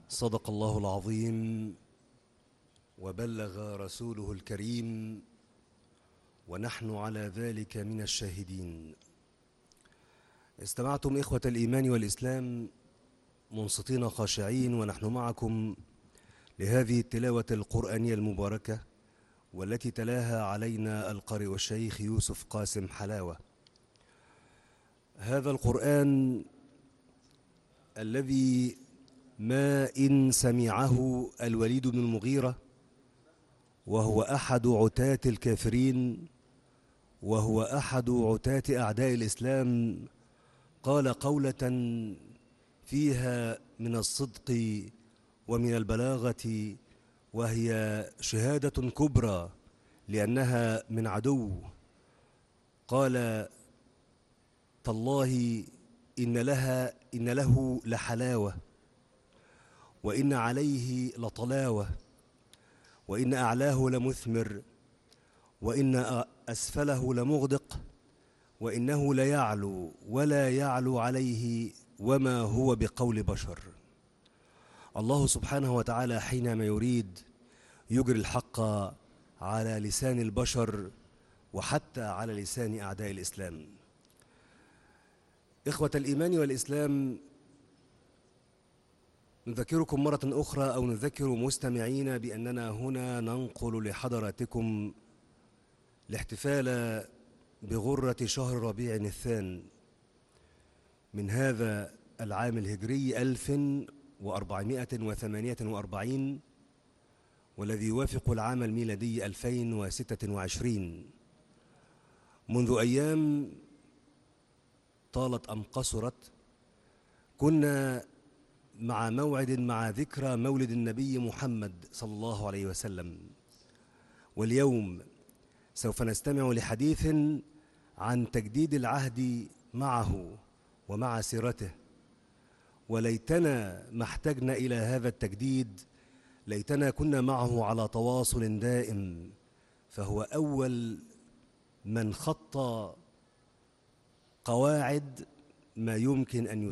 صدق الله العظيم وبلغ رسوله الكريم ونحن على ذلك من الشاهدين. استمعتم إخوة الإيمان والإسلام منصتين خاشعين ونحن معكم لهذه التلاوة القرآنية المباركة والتي تلاها علينا القارئ والشيخ يوسف قاسم حلاوة. هذا القرآن الذي ما إن سمعه الوليد بن المغيرة وهو أحد عتاة الكافرين وهو أحد عتاة أعداء الإسلام قال قولة فيها من الصدق ومن البلاغة، وهي شهادة كبرى لأنها من عدو. قال: تالله إن له لحلاوة، وإن عليه لطلاوة، وإن أعلاه لمثمر، وإن أسفله لمغدق، وإنه ليعلو ولا يعلو عليه وما هو بقول بشر. الله سبحانه وتعالى حينما يريد يجري الحق على لسان البشر وحتى على لسان أعداء الإسلام. إخوة الإيمان والإسلام، نذكركم مرة أخرى أو نذكر مستمعين بأننا هنا ننقل لحضراتكم الاحتفال بغرة شهر ربيع الثاني من هذا العام الهجري 1448 والذي يوافق العام الميلادي 2026. منذ أيام طالت أم قصرت كنا مع موعد مع ذكرى مولد النبي محمد صلى الله عليه وسلم، واليوم سوف نستمع لحديث عن تجديد العهد معه ومع سيرته. وليتنا ما احتجنا إلى هذا التجديد، ليتنا كنا معه على تواصل دائم، فهو أول من خط قواعد ما يمكن أن